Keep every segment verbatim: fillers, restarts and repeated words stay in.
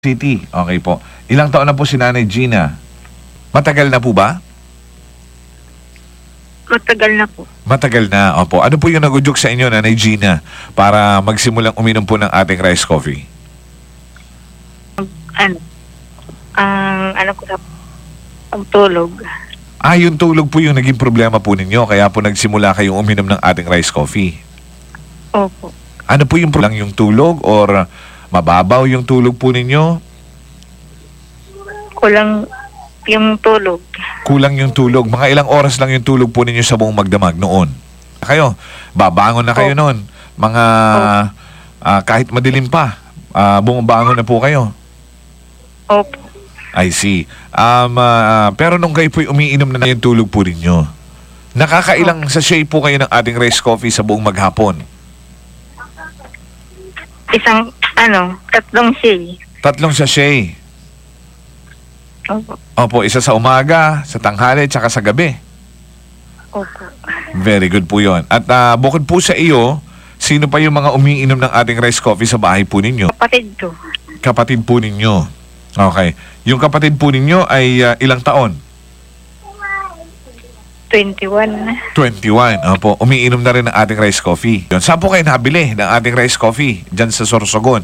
City. Okay po. Ilang taon na po si Nanay Gina? Matagal na po ba? Matagal na po. Matagal na. Opo. Ano po yung nagudyok sa inyo, Nanay Gina, para magsimulang uminom po ng ating rice coffee? Ano? Ang ano ko sa ang tulog. Ah, yung tulog po yung naging problema po ninyo, kaya po nagsimula kayong uminom ng ating rice coffee. Opo. Ano po yung lang yung tulog or mababaw yung tulog po ninyo? Kulang yung tulog. Kulang yung tulog. Mga ilang oras lang yung tulog po ninyo sa buong magdamag noon? Kayo, babangon na kayo Opo. noon. Mga ah, kahit madilim pa, ah, bumabangon na po kayo. Opo. I see. Um, ah, pero nung kayo po'y umiinom na yung tulog po ninyo, nakakailang sachet po kayo ng ating rice coffee sa buong maghapon? Isang ano, tatlong siya. Tatlong sachet. Opo. Opo, isa sa umaga, sa tanghali, tsaka sa gabi. Opo. Very good po yon. At ah, bukod po sa iyo, sino pa yung mga umiinom ng ating rice coffee sa bahay po ninyo? Kapatid ko. Kapatid po ninyo. Okay. Yung kapatid po ninyo ay ah, ilang taon? twenty-one. twenty-one. Opo, umiinom na rin ng ating rice coffee. Yun. Saan po kayo nabili ng ating rice coffee? Diyan sa Sorsogon.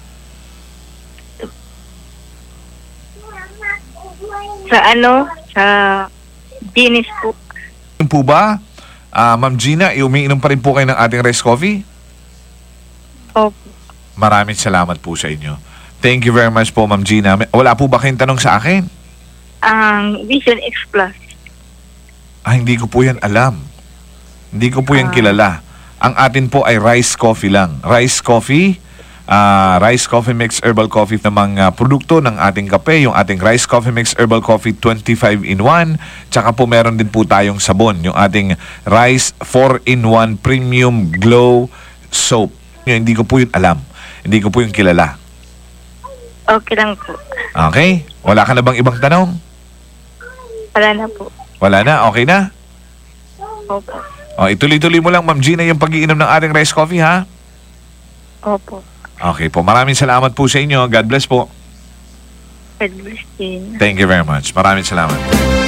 Sa ano? Sa Guinness po. Yun po ba? Ah, Ma'am Gina, umiinom pa rin po kayo ng ating rice coffee? Opo. Maraming salamat po sa inyo. Thank you very much po, Ma'am Gina. May- Wala po ba kayong tanong sa akin? Ang Vision X Plus. Ah, hindi ko po yan alam. Hindi ko po yan Ah. kilala. Ang atin po ay rice coffee lang. Rice coffee, ah, rice coffee mix herbal coffee na mga produkto ng ating kape, yung ating rice coffee mix herbal coffee twenty-five in one, tsaka po meron din po tayong sabon, yung ating rice four in one premium glow soap. Yun, hindi ko po yun alam. Hindi ko po yung kilala. Okay lang po. Okay? Wala ka na bang ibang tanong? Wala na po. Wala na? Okay na? Opo. O, ituloy-tuloy mo lang, Ma'am Gina, yung pag-iinom ng ating rice coffee, ha? Opo. Okay po. Maraming salamat po sa inyo. God bless po. God bless din. Thank you very much. Maraming salamat.